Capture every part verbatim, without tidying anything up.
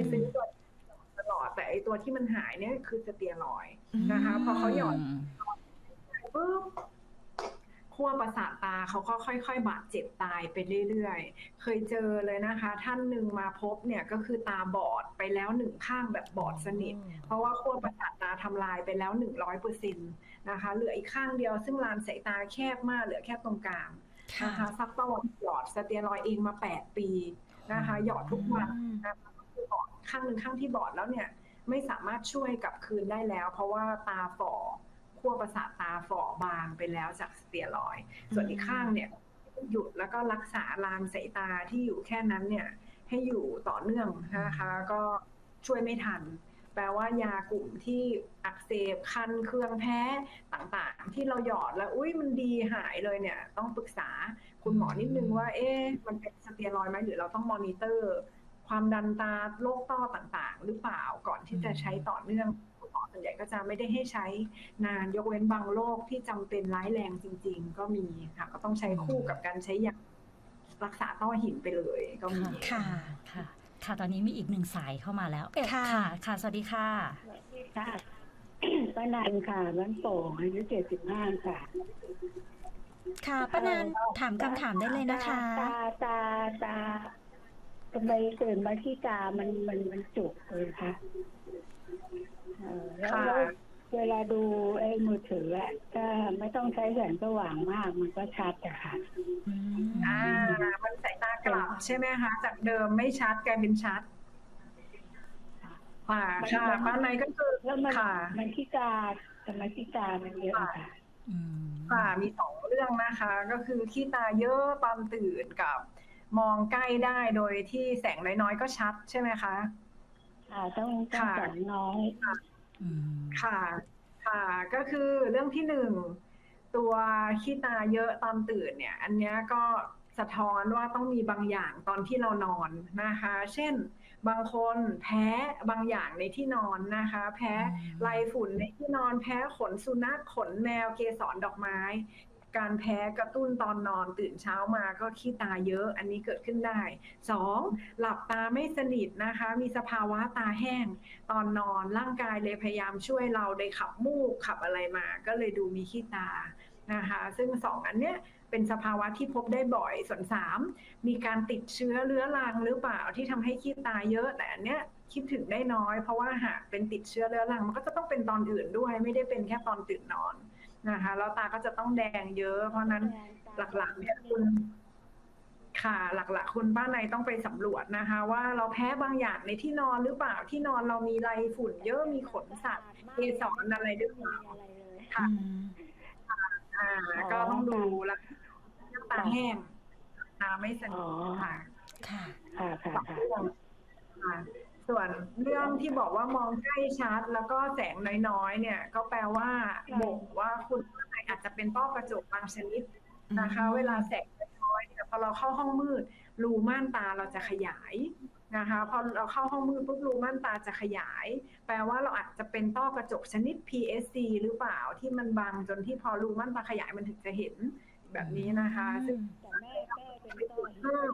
ซื้อตัวตลอดแต่ไอตัวที่มันหายเนี่ยคือสเตียรอยด์นะคะพอเขาหยอดปุ๊บขั้วประสาทตาเขาก็ค่อยๆบาดเจ็บตายไปเรื่อยๆเคยเจอเลยนะคะท่านหนึ่งมาพบเนี่ยก็คือตาบอดไปแล้วหนึ่งข้างแบบบอดสนิทเพราะว่าขั้วประสาทตาทำลายไปแล้วหนึ่งร้อยเปอร์เซ็นต์นะคะเหลืออีกข้างเดียวซึ่งลานสายตาแคบมากเหลือแค่ตรงกลางนะคะซักประวัติหยอดสเตียรอยด์เองมาแปดปีนะคะหยอดทุกวันนะคะก็คือบอดข้างหนึ่งข้างที่บอดแล้วเนี่ยไม่สามารถช่วยกลับคืนได้แล้วเพราะว่าตาฝ่อขั้วประสาทตาฝ่อบางไปแล้วจากสเตียรอยด์ส่วนอีกข้างเนี่ยหยุดแล้วก็รักษาลานสายตาที่อยู่แค่นั้นเนี่ยให้อยู่ต่อเนื่องนะคะก็ช่วยไม่ทันแปลว่ายากลุ่มที่อักเสบคันเคืองแพ้ต่างๆที่เราหยอดแล้วอุ้ยมันดีหายเลยเนี่ยต้องปรึกษาคุณหมอนิดนึงว่าเอ๊ะมันเป็นสเตียรอยด์ไหมหรือเราต้องมอนิเตอร์ความดันตาโรคต้อต่างๆหรือเปล่าก่อนที่จะใช้ต่อเนื่องคุณหมอส่วนใหญ่ก็จะไม่ได้ให้ใช้นานยกเว้นบางโรคที่จำเป็นร้ายแรงจริงๆก็มีค่ะก็ต้องใช้คู่กับการใช้ยารักษาต้อหินไปเลยก็มีค่ะค่ะค่ะตอนนี้มีอีกหนึ่งสายเข้ามาแล้วค่ะค่ะสวัสดีค่ะค่ะป้านันค่ะบ้านโป่งอายุเจ็ดสิบห้าค่ะค่ะป้านันถามคำถามได้เลยนะคะตาตาตาทำไมตื่นมาที่ตามันมันมันจุกเลยค่ะแล้วเวลาดูไอ้มือถืออะก็ไม่ต้องใช้แสงสว่างมากมันก็ชัดอะค่ะอ่ามันสายตากลับใช่ไหมคะจากเดิมไม่ชัดกลายเป็นชัดค่ะค่ะป้าในก็คือแล้วมันมันที่ตาทำไมที่ตามันเยอะค่ะค่ะมีสองเรื่องนะคะก็คือขี้ตาเยอะตอนตื่นกับมองใกล้ได้โดยที่แสงน้อยๆก็ชัดใช่ไหมคะค่ะต้องต้องแสงน้อยค่ะค่ะก็คือเรื่องที่หนึ่งตัวขี้ตาเยอะตอนตื่นเนี่ยอันนี้ก็สะท้อนว่าต้องมีบางอย่างตอนที่เรานอนนะคะเช่นบางคนแพ้บางอย่างในที่นอนนะคะแพ้ไรฝุ่นในที่นอนแพ้ขนสุนัขขนแมวเกสรดอกไม้การแพ้กระตุ้นตอนนอนตื่นเช้ามาก็ขี้ตาเยอะอันนี้เกิดขึ้นได้สองหลับตาไม่สนิทนะคะมีสภาวะตาแห้งตอนนอนร่างกายเลยพยายามช่วยเราได้ขับมูกขับอะไรมาก็เลยดูมีขี้ตานะคะซึ่งสองอันเนี้ยเป็นสภาวะที่พบได้บ่อยส่วนสามมีการติดเชื้อเรื้อรังหรือเปล่าที่ทำให้ขี้ตาเยอะแต่อันเนี้ยคิดถึงได้น้อยเพราะว่าหากเป็นติดเชื้อเรื้อรังมันก็จะต้องเป็นตอนอื่นด้วยไม่ได้เป็นแค่ตอนตื่นนอนนะคะแล้วตาก็จะต้องแดงเยอะเพราะนั้นหลักๆเนี่ยคุณค่ะหลักๆคุณป้าในต้องไปสำรวจนะคะว่าเราแพ้บางอย่างในที่นอนหรือเปล่าที่นอนเรามีไรฝุ่นเยอะมีขนสัตว์เกสรอะไรหรือเปล่าค่ะอ่าก็ต้องดูแล้วตาแห้งตาไม่สนิทค่ะค่ะค่ะค่ะค่ะส่วนเรื่องที่บอกว่ามองใกล้ชัดแล้วก็แสงน้อยๆเนี่ยก็แปลว่าบ่งว่าคุณอาจจะเป็นต้อกระจกบางชนิดนะคะเวลาแสงน้อยเนี่ยพอเราเข้าห้องมืดรูม่านตาเราจะขยายนะคะพอเราเข้าห้องมืดปุ๊บรูม่านตาจะขยายแปลว่าเราอาจจะเป็นต้อกระจกชนิด พี เอส ซี หรือเปล่าที่มันบังจนที่พอรูม่านตาขยายมันถึงจะเห็นแบบนี้นะคะซึ่งแม่แม่เป็นต้อ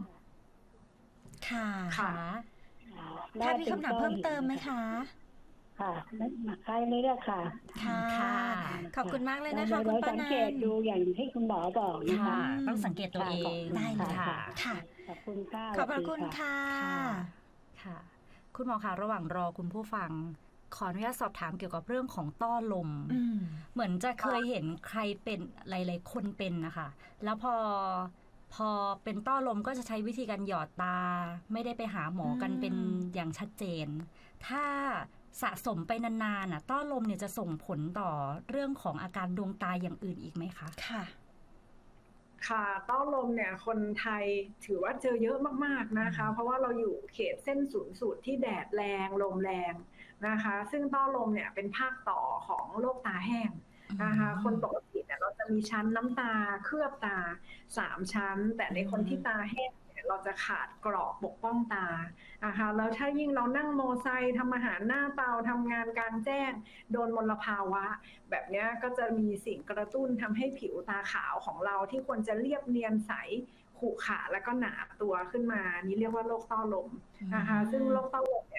ค่ะค่ะถ้ามีคำถามเพิ่มเติมไหมคะค่ะไม่มาใครเลยละค่ะค่ะขอบคุณมากเลยนะคะคุณป้านันสังเกตดูอย่างที่คุณหมอบอกนะคะต้องสังเกตตัวเองได้เลยค่ะค่ะขอบคุณค่ะขอบคุณค่ะค่ะคุณหมอคะระหว่างรอคุณผู้ฟังขออนุญาตสอบถามเกี่ยวกับเรื่องของต้อลมเหมือนจะเคยเห็นใครเป็นหลายๆคนเป็นนะคะแล้วพอพอเป็นต้อลมก็จะใช้วิธีการหยอดตาไม่ได้ไปหาหมอกันเป็นอย่างชัดเจนถ้าสะสมไปนานๆน่ะต้อลมเนี่ยจะส่งผลต่อเรื่องของอาการดวงตาอย่างอื่นอีกไหมคะค่ะค่ะต้อลมเนี่ยคนไทยถือว่าเจอเยอะมากๆนะคะเพราะว่าเราอยู่เขตเส้นศูนย์สูตรที่แดดแรงลมแรงนะคะซึ่งต้อลมเนี่ยเป็นภาคต่อของโรคตาแห้งนะคะคนปกติเนี่ยเราจะมีชั้นน้ำตาเคลือบตาสามชั้นแต่ในคนที่ตาแห้งเราจะขาดกรอบปกป้องตานะคะแล้วถ้ายิ่งเรานั่งโมไซค์ทำอาหารหน้าเตาทำงานกลางแจ้งโดนมลภาวะแบบนี้ก็จะมีสิ่งกระตุ้นทำให้ผิวตาขาวของเราที่ควรจะเรียบเนียนใสขรุขระแล้วก็หนาตัวขึ้นมานี่เรียกว่าโรคต้อลมนะคะซึ่งโรคต้อลมเนี่ย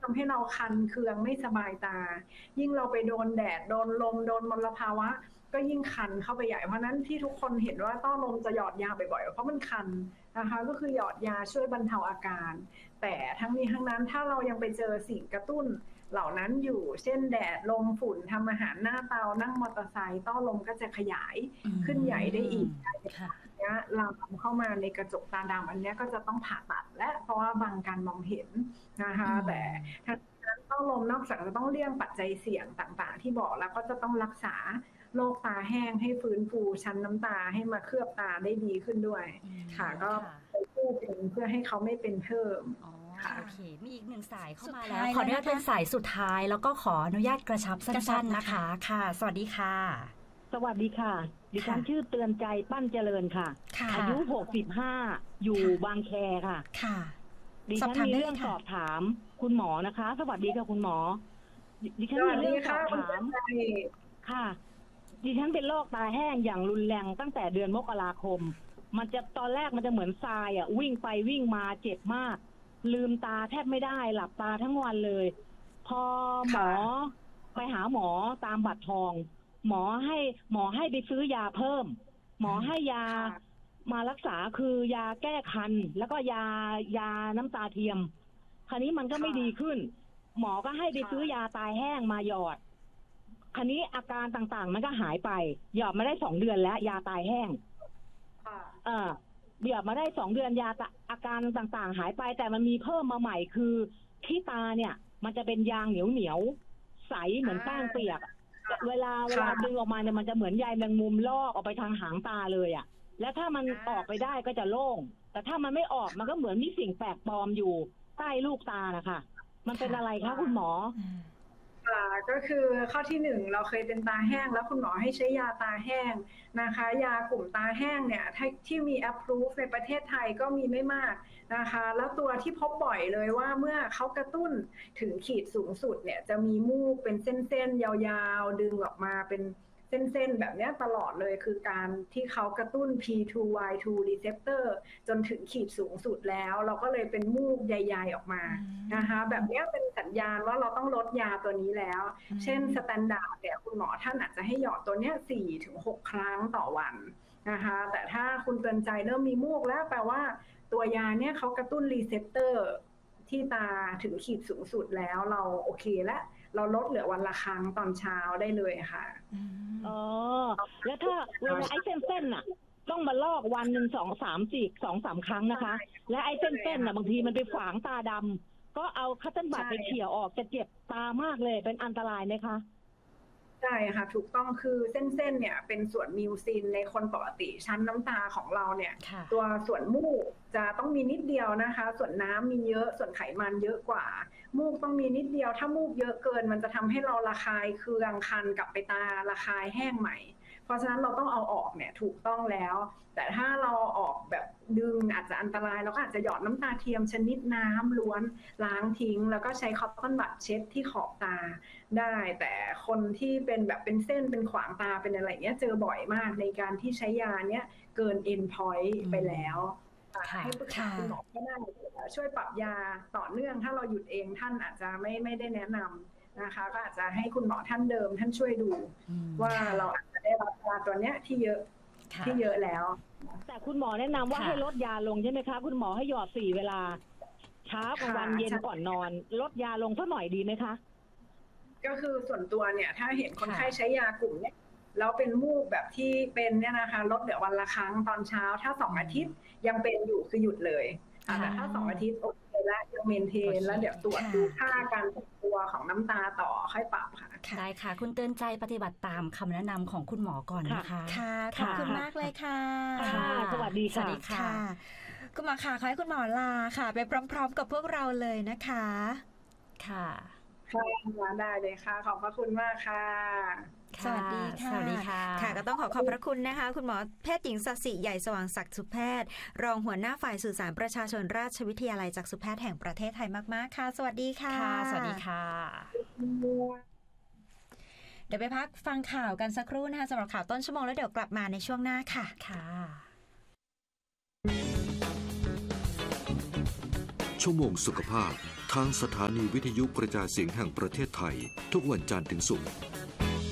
ำให้เราคันเคืองไม่สบายตายิ่งเราไปโดนแดดโดนลมโดนมลภาวะก็ยิ่งคันเข้าไปใหญ่เพราะนั้นที่ทุกคนเห็นว่าต้อลมจะหยอดยาบ่อยๆเพราะมันคันนะคะก็คือหยอดยาช่วยบรรเทาอาการแต่ทั้งนี้ทั้งนั้นถ้าเรายังไปเจอสิ่งกระตุ้นเหล่านั้นอยู่เช่นแดดลมฝุ่นทำอาหารหน้าเตานั่งมอเตอร์ไซค์ต้อลมก็จะขยายขึ้นใหญ่ได้อีกเนี้ยลามเข้ามาในกระจกตาดำอันนี้ก็จะต้องผ่าตัดและเพราะว่าบางการมองเห็นนะคะแต่ทั้งนั้นต้อลมนอกจากจะต้องเลี่ยงปัจจัยเสี่ยงต่างๆที่บอกแล้วก็จะต้องรักษาโรคตาแห้งให้ฟื้นฟูชั้นน้ำตาให้มาเคลือบตาได้ดีขึ้นด้วยค่ะก็ไปกู้เป็นเพื่อให้เขาไม่เป็นเพิ่มโอเคมีอีกหนึ่งสายเข้ามาแล้วขออนุญาตเป็นสายสุดท้ายแล้วก็ขออนุญาตกระชับสั้นๆนะคะค่ะสวัสดีค่ะสวัสดีค่ะดิฉันชื่อเตือนใจปั้นเจริญค่ะอายุหกสิบห้าอยู่บางแคค่ะค่ะดิฉันมีเรื่องสอบถามคุณหมอนะคะสวัสดีค่ะคุณหมอดิฉันมีเรื่องสอบถามค่ะดิฉันเป็นโรคตาแห้งอย่างรุนแรงตั้งแต่เดือนมกราคมมันจะตอนแรกมันจะเหมือนทรายอ่ะวิ่งไปวิ่งมาเจ็บมากลืมตาแทบไม่ได้หลับตาทั้งวันเลยพอหมอไปหาหมอตามบัตรทองหมอให้หมอให้ไปซื้อยาเพิ่มหมอให้ยามารักษาคือยาแก้คันแล้วก็ยายาน้ำตาเทียมคราวนี้มันก็ไม่ดีขึ้นหมอก็ให้ไปซื้อยาตายแห้งมาหยอดคราวนี้อาการต่างๆมันก็หายไปหยอดมาได้สองเดือนแล้วยาตายแห้งเออเดี๋ยวมาได้สองเดือนยาอาการต่างๆหายไปแต่มันมีเพิ่มมาใหม่คือขี้ตาเนี่ยมันจะเป็นยางเหนียวเหนียวใสเหมือนแป้งเปียกเวลาเวลาดึงออกมาเนี่ยมันจะเหมือนใยแมงมุมลอกออกไปทางหางตาเลยอ่ะแล้วถ้ามันออกไปได้ก็จะโล่งแต่ถ้ามันไม่ออกมันก็เหมือนมีสิ่งแปลกปลอมอยู่ใต้ลูกตานะคะมันเป็นอะไรคะคุณหมอก็คือข้อที่หนึ่งเราเคยเป็นตาแห้งแล้วคุณหมอให้ใช้ยาตาแห้งนะคะยากลุ่มตาแห้งเนี่ยที่มี approve ในประเทศไทยก็มีไม่มากนะคะแล้วตัวที่พบบ่อยเลยว่าเมื่อเขากระตุ้นถึงขีดสูงสุดเนี่ยจะมีมูกเป็นเส้นๆยาวๆดึงออกมาเป็นเส้นๆแบบนี้ตลอดเลยคือการที่เขากระตุ้น พี ทู วาย ทู receptor จนถึงขีดสูงสุดแล้วเราก็เลยเป็นมูกใยๆออกมานะคะแบบนี้เป็นสัญญาณว่าเราต้องลดยาตัวนี้แล้วเช่นสแตนดาร์ดเนี่ยคุณหมอท่านอาจจะให้หยอดตัวเนี้ย สี่ถึงหก ครั้งต่อวันนะคะแต่ถ้าคุณเตือนใจเริ่มมีมูกแล้วแปลว่าตัวยาเนี่ยเขากระตุ้น receptor ที่ตาถึงขีดสูงสุดแล้วเราโอเคแล้วเราลดเหลือวันละครั้งตอนเช้าได้เลยค่ะอ๋อแล้วถ้าเวลาไอ้เส้นๆน่ะต้องมาลอกวันหนึ่งสองสามสี่สองสามครั้งนะคะและไอ้เส้นๆน่ะบางทีมันไปฝังตาดำก็เอาคัตเติ้ลบัตไปเขี่ยออกจะเจ็บตามากเลยเป็นอันตรายไหมคะใช่ค่ะถูกต้องคือเส้นๆเนี่ยเป็นส่วนมิวซินในคนปกติชั้นน้ำตาของเราเนี่ยตัวส่วนมูกจะต้องมีนิดเดียวนะคะส่วนน้ำมีเยอะส่วนไขมันเยอะกว่ามูกต้องมีนิดเดียวถ้ามูกเยอะเกินมันจะทำให้เราระคายเคืองคันกลับไปตาระคายแห้งใหม่เพราะฉะนั้นเราต้องเอาออกเนี่ยถูกต้องแล้วแต่ถ้าเราออกแบบดึงอาจจะอันตรายเราก็อาจจะหยอดน้ำตาเทียมชนิดน้ำล้วนล้างทิ้งแล้วก็ใช้คอตตอนบัดเช็ดที่ขอบตาได้แต่คนที่เป็นแบบเป็นเส้นเป็นขวางตาเป็นอะไรเงี้ยเจอบ่อยมากในการที่ใช้ยาเนี้ยเกิน end point ไปแล้วให้ปรึกษาคุณหมอก็ได้ช่วยปรับยาต่อเนื่องถ้าเราหยุดเองท่านอาจจะไม่ไม่ได้แนะนำนะคะก็อาจจะให้คุณหมอท่านเดิมท่านช่วยดูว่าเราอาจจะได้รับยาตัวเนี้ยที่เยอะที่เยอะแล้วแต่คุณหมอแนะนำว่าให้ลดยาลงใช่ไหมคะคุณหมอให้หยอดสี่เวลาเช้ากลางวันเย็นก่อนนอนลดยาลงสักหน่อยดีไหมคะก็คือส่วนตัวเนี่ยถ้าเห็นคนไข้ใช้ยากลุ่มเนี้ยแล้วเป็นมูกแบบที่เป็นเนี่ยนะคะลดเหลือวันละครั้งตอนเช้าถ้าสองอาทิตย์ยังเป็นอยู่คือหยุดเลยแต่ถ้าสองอาทิตย์โอเคแล้วยังเมนเทนแล้วเดี๋ยวตรวจดูค่าการแข็งตัวของน้ำตาต่อค่อยปรับค่ะได้ค่ะคุณเตือนใจปฏิบัติตามคำแนะนำของคุณหมอก่อนนะคะค่ะขอบคุณมากเลยค่ะสวัสดีค่ะคุณหมอค่ะขอให้คุณหมอลาค่ะไปพร้อมๆกับพวกเราเลยนะคะค่ะค่ะได้เลยค่ะขอบพระคุณมากค่ะสวัสดีค่ะสวัสดีค่ะค่ะก็ต้องขอขอบพระคุณนะคะคุณหมอแพทย์หญิงศศิใหญ่สว่างศักดิ์สุแพทย์รองหัวหน้าฝ่ายสื่อสารประชาชนราชวิทยาลัยจักษุแพทย์แห่งประเทศไทยมากๆค่ะสวัสดีค่ะสวัสดีค่ะเดี๋ยวไปพักฟังข่าวกันสักครู่นะคะสำหรับข่าวต้นชั่วโมงแล้วเดี๋ยวกลับมาในช่วงหน้าค่ะค่ะชั่วโมงสุขภาพทางสถานีวิทยุกระจายเสียงแห่งประเทศไทยทุกวันจันทร์ถึงศุกร์